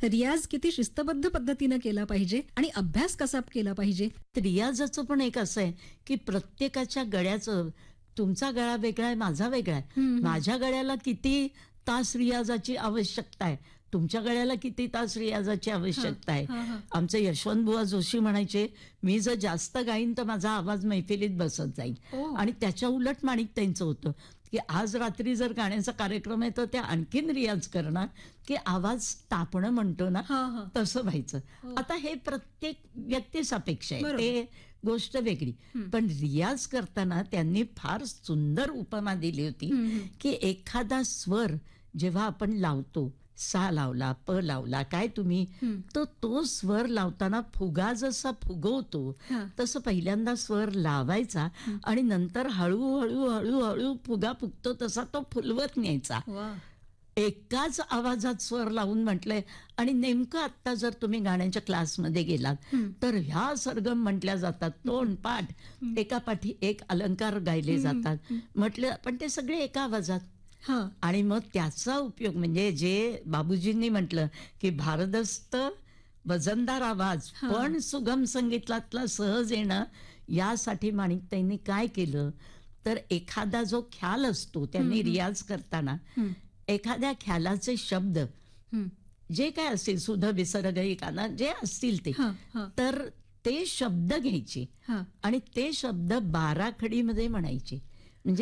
रियाज किती शिस्तबद्ध पद्धतीनं केला पाहिजे आणि अभ्यास कसा केला पाहिजे? रियाजाचं पण एक असं आहे की प्रत्येकाच्या गळ्याचं, तुमचा गळा वेगळा आहे, माझा वेगळा आहे. माझ्या गळ्याला किती तास रियाजाची आवश्यकता आहे, तुमच्या गळ्याला किती तास रियाजाची आवश्यकता आहे. आमचे यशवंत बुवा जोशी म्हणायचे, मी जर जास्त गाईन तर माझा आवाज मैफिलीत बसत जाईल. आणि त्याच्या उलट माणिकताईंचं होतं की आज रात्री जर गाण्याचा कार्यक्रम आहे तर त्या आणखीन रियाज करणार की आवाज तापणं म्हणतो ना तसं व्हायचं. आता हे प्रत्येक व्यक्तीसापेक्ष आहे, ते गोष्ट वेगळी. पण रियाज करताना त्यांनी फार सुंदर उपमा दिली होती की एखादा स्वर जेव्हा आपण लावतो, सा लावला, प लावला, काय तुम्ही, तर तो स्वर लावताना फुगा जसा फुगवतो तसं पहिल्यांदा स्वर लावायचा आणि नंतर हळूहळू हळूहळू फुगा फुगतो तसा तो फुलवत न्यायचा. एकाच आवाजात स्वर लावून म्हटलंय. आणि नेमकं आता जर तुम्ही गाण्याच्या क्लासमध्ये गेलात तर ह्या सरगम म्हटल्या जातात, तोंड पाठ एकापाठी एक अलंकार गायले जातात म्हटलं, पण ते सगळे एका आवाजात. आणि मग त्याचा उपयोग म्हणजे जे बाबूजींनी म्हटलं की भारदस्त वजनदार आवाज पण सुगम संगीतातला सहज येणं, यासाठी माणिकताईंनी काय केलं तर एखादा जो ख्याल असतो त्यांनी रियाज करताना एखाद्या ख्यालाचे शब्द जे काय असतील, सुध विसर्ग एकाना जे असतील ते, तर ते शब्द घ्यायचे आणि ते शब्द 12 खडीमध्ये म्हणायचे.